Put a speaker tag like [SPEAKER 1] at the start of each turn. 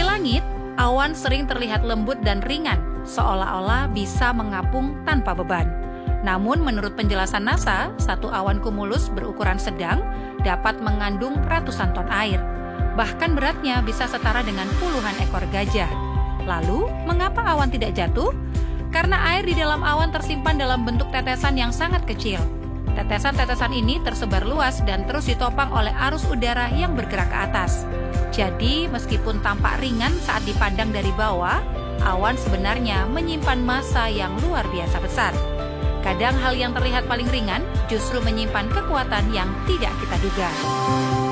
[SPEAKER 1] langit, awan sering terlihat lembut dan ringan, seolah-olah bisa mengapung tanpa beban. Namun menurut penjelasan NASA, satu awan kumulus berukuran sedang dapat mengandung ratusan ton air. Bahkan beratnya bisa setara dengan puluhan ekor gajah. Lalu, mengapa awan tidak jatuh? Karena air di dalam awan tersimpan dalam bentuk tetesan yang sangat kecil. Tetesan-tetesan ini tersebar luas dan terus ditopang oleh arus udara yang bergerak ke atas. Jadi, meskipun tampak ringan saat dipandang dari bawah, awan sebenarnya menyimpan massa yang luar biasa besar. Kadang hal yang terlihat paling ringan justru menyimpan kekuatan yang tidak kita duga.